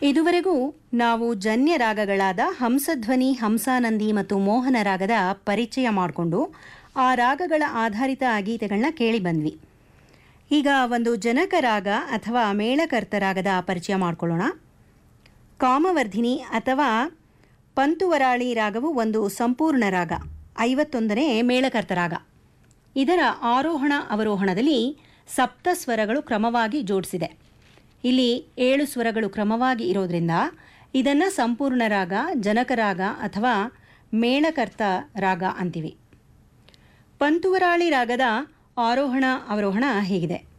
ಇದುವರೆಗೂ ನಾವು ಜನ್ಯ ರಾಗಗಳಾದ ಹಂಸಧ್ವನಿ, ಹಂಸಾನಂದಿ ಮತ್ತು ಮೋಹನ ರಾಗದ ಪರಿಚಯ ಮಾಡಿಕೊಂಡು ಆ ರಾಗಗಳ ಆಧಾರಿತ ಗೀತೆಗಳನ್ನ ಕೇಳಿ ಬಂದ್ವಿ. ಈಗ ಒಂದು ಜನಕ ರಾಗ ಅಥವಾ ಮೇಳಕರ್ತ ರಾಗದ ಪರಿಚಯ ಮಾಡಿಕೊಳ್ಳೋಣ. ಕಾಮವರ್ಧಿನಿ ಅಥವಾ ಪಂತುವರಾಳಿ ರಾಗವು ಒಂದು ಸಂಪೂರ್ಣ ರಾಗ, 51ನೇ ಮೇಳಕರ್ತ ರಾಗ. ಇದರ ಆರೋಹಣ ಅವರೋಹಣದಲ್ಲಿ ಸಪ್ತ ಸ್ವರಗಳು ಕ್ರಮವಾಗಿ ಜೋಡಿಸಿದೆ. ಇಲ್ಲಿ 7 ಸ್ವರಗಳು ಕ್ರಮವಾಗಿ ಇರೋದ್ರಿಂದ ಇದನ್ನು ಸಂಪೂರ್ಣ ರಾಗ, ಜನಕ ರಾಗ ಅಥವಾ ಮೇಳಕರ್ತ ರಾಗ ಅಂತೀವಿ. ಪಂತುವರಾಳಿ ರಾಗದ ಆರೋಹಣ ಅವರೋಹಣ ಹೀಗಿದೆ.